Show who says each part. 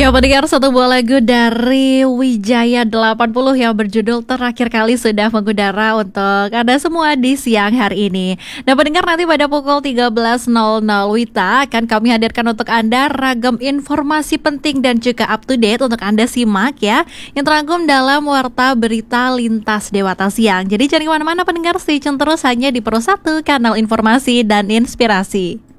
Speaker 1: Ya, pendengar, satu buah lagu dari Wijaya 80 yang berjudul Terakhir Kali sudah mengudara untuk Anda semua di siang hari ini. Nah, pendengar, nanti pada pukul 13.00 Wita akan kami hadirkan untuk Anda ragam informasi penting dan juga up to date untuk Anda simak ya, yang terangkum dalam Warta Berita Lintas Dewata Siang. Jadi jangan kemana-mana pendengar, stay tune terus hanya di Pro 1, kanal informasi dan inspirasi.